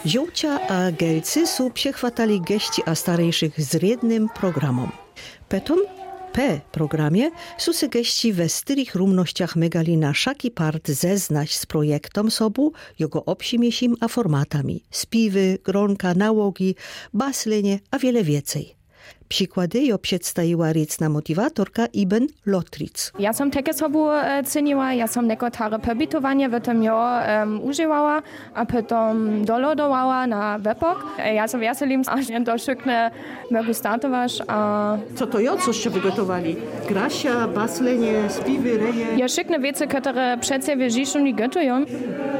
Żółcia a Gelcy są przechwatali geści a starejszych z rednym programom. Petom programie są se geści we styrych rumnościach megali na szaki part zeznać z projektom sobu, jego obsimiesim a formatami. Spiwy, gronka, nałogi, baslenie a wiele więcej. Przykłady jo przedstawiła riecna motiwatorka Iben Lotric. Ja som takie sobu ceniła, ja som nekotare pobytowanie w tym jo używała, a potem dolodowała na webok. Ja som veselim, aż to szykne mogę startować. Co to jo, coście wygotowali? Grasia, baslenie, spiwy, reje? Ja szykne wiece, które przed siebie żiszą i gotują.